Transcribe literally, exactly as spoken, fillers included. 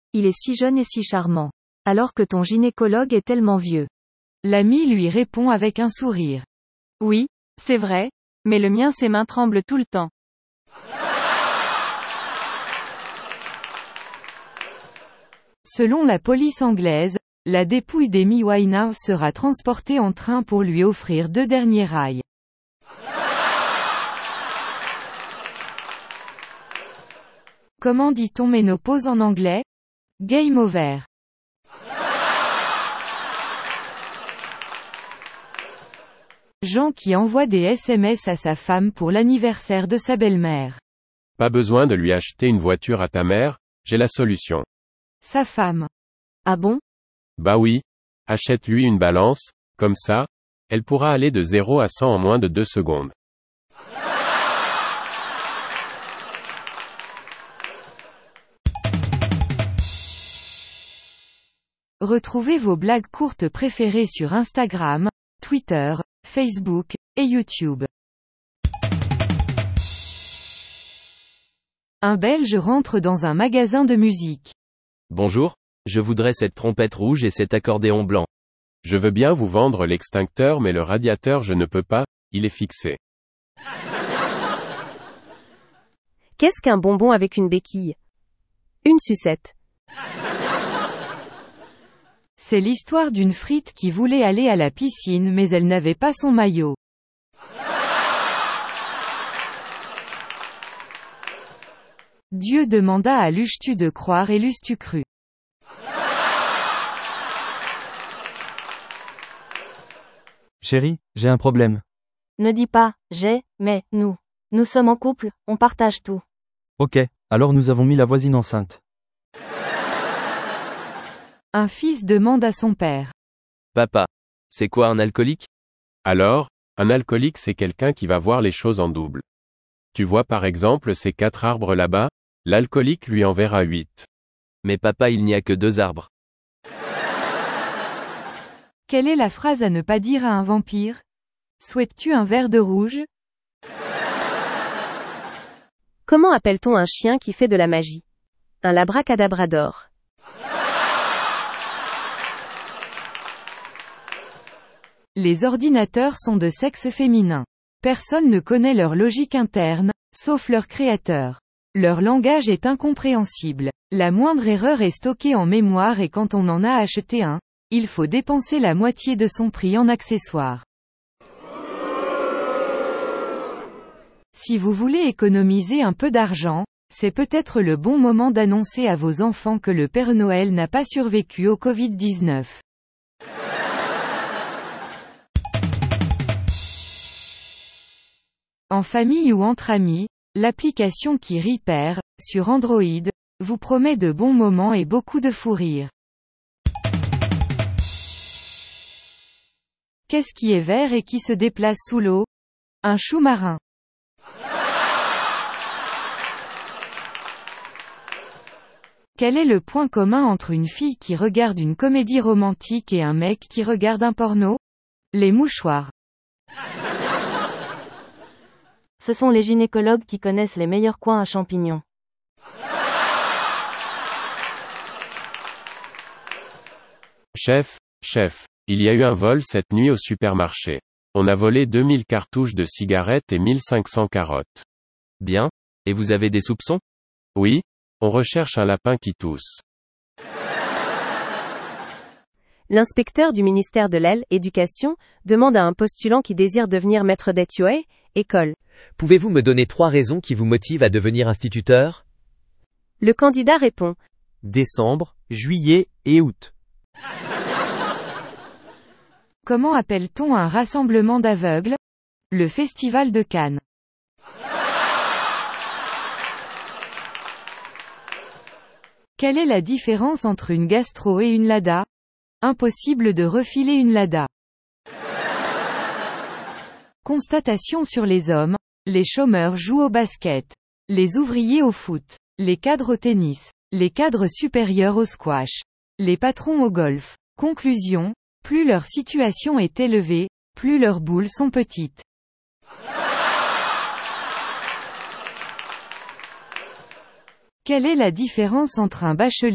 Il est si jeune et si charmant. Alors que ton gynécologue est tellement vieux. L'ami lui répond avec un sourire. Oui, c'est vrai, mais le mien ses mains tremblent tout le temps. Selon la police anglaise, la dépouille d'Amy Winehouse sera transportée en train pour lui offrir deux derniers rails. Comment dit-on ménopause en anglais? Game over. Jean qui envoie des S M S à sa femme pour l'anniversaire de sa belle-mère. Pas besoin de lui acheter une voiture à ta mère, j'ai la solution. Sa femme. Ah bon? Bah oui. Achète-lui une balance, comme ça, elle pourra aller de zéro à cent en moins de deux secondes. Retrouvez vos blagues courtes préférées sur Instagram, Twitter, Facebook, et YouTube. Un Belge rentre dans un magasin de musique. Bonjour, je voudrais cette trompette rouge et cet accordéon blanc. Je veux bien vous vendre l'extincteur mais le radiateur je ne peux pas, il est fixé. Qu'est-ce qu'un bonbon avec une béquille? Une sucette. C'est l'histoire d'une frite qui voulait aller à la piscine mais elle n'avait pas son maillot. Dieu demanda à Lustu de croire et Lustu crut. Chérie, j'ai un problème. Ne dis pas, j'ai, mais, nous. Nous sommes en couple, on partage tout. Ok, alors nous avons mis la voisine enceinte. Un fils demande à son père. Papa, c'est quoi un alcoolique? Alors, un alcoolique c'est quelqu'un qui va voir les choses en double. Tu vois par exemple ces quatre arbres là-bas, l'alcoolique lui en verra huit. Mais papa il n'y a que deux arbres. Quelle est la phrase à ne pas dire à un vampire? Souhaites-tu un verre de rouge? Comment appelle-t-on un chien qui fait de la magie? Un labracadabrador. Les ordinateurs sont de sexe féminin. Personne ne connaît leur logique interne, sauf leur créateur. Leur langage est incompréhensible. La moindre erreur est stockée en mémoire et quand on en a acheté un, il faut dépenser la moitié de son prix en accessoires. Si vous voulez économiser un peu d'argent, c'est peut-être le bon moment d'annoncer à vos enfants que le Père Noël n'a pas survécu au covid dix-neuf. En famille ou entre amis, l'application qui Repair, sur Android, vous promet de bons moments et beaucoup de fou rire. Qu'est-ce qui est vert et qui se déplace sous l'eau? Un chou marin. Quel est le point commun entre une fille qui regarde une comédie romantique et un mec qui regarde un porno? Les mouchoirs. Ce sont les gynécologues qui connaissent les meilleurs coins à champignons. Chef, chef, il y a eu un vol cette nuit au supermarché. On a volé deux mille cartouches de cigarettes et mille cinq cents carottes. Bien, et vous avez des soupçons? Oui, on recherche un lapin qui tousse. L'inspecteur du ministère de l'Éducation demande à un postulant qui désire devenir maître d'école, école. Pouvez-vous me donner trois raisons qui vous motivent à devenir instituteur? Le candidat répond. Décembre, juillet et août. Comment appelle-t-on un rassemblement d'aveugles? Le Festival de Cannes. Quelle est la différence entre une gastro et une lada? Impossible de refiler une lada. Constatation sur les hommes. Les chômeurs jouent au basket. Les ouvriers au foot. Les cadres au tennis. Les cadres supérieurs au squash. Les patrons au golf. Conclusion. Plus leur situation est élevée, plus leurs boules sont petites. Quelle est la différence entre un bachelier